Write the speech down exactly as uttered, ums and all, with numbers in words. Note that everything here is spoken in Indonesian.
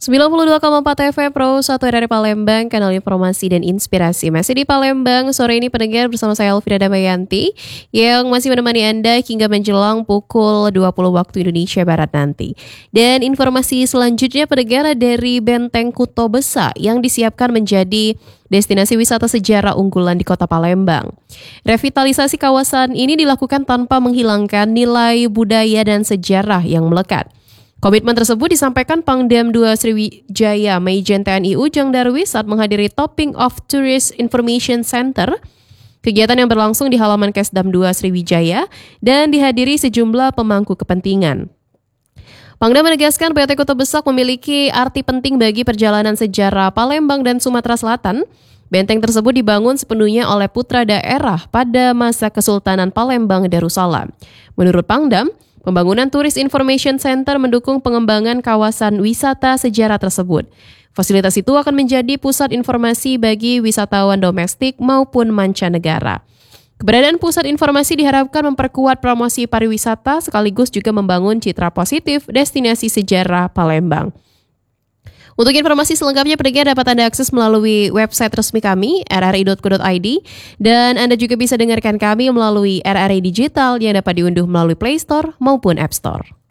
sembilan puluh dua koma empat F M Pro satu R R I Palembang, kanal informasi dan inspirasi. Masih di Palembang, sore ini pendengar bersama saya Elvira Damayanti yang masih menemani Anda hingga menjelang pukul dua puluh waktu Indonesia Barat nanti. Dan informasi selanjutnya pendengar dari Benteng Kuto Besa yang disiapkan menjadi destinasi wisata sejarah unggulan di Kota Palembang. Revitalisasi kawasan ini dilakukan tanpa menghilangkan nilai budaya dan sejarah yang melekat. Komitmen tersebut disampaikan Pangdam dua Sriwijaya Maijen T N I Ujang Darwis saat menghadiri Topping of Tourist Information Center, kegiatan yang berlangsung di halaman Kesdam dua Sriwijaya dan dihadiri sejumlah pemangku kepentingan. Pangdam menegaskan P T Kuto Besa memiliki arti penting bagi perjalanan sejarah Palembang dan Sumatera Selatan. Benteng tersebut dibangun sepenuhnya oleh putra daerah pada masa Kesultanan Palembang Darussalam. Menurut Pangdam, pembangunan Tourist Information Center mendukung pengembangan kawasan wisata sejarah tersebut. Fasilitas itu akan menjadi pusat informasi bagi wisatawan domestik maupun mancanegara. Keberadaan pusat informasi diharapkan memperkuat promosi pariwisata sekaligus juga membangun citra positif destinasi sejarah Palembang. Untuk informasi selengkapnya pendengar dapat Anda akses melalui website resmi kami r r i dot co dot i d dan Anda juga bisa dengarkan kami melalui R R I Digital yang dapat diunduh melalui Play Store maupun App Store.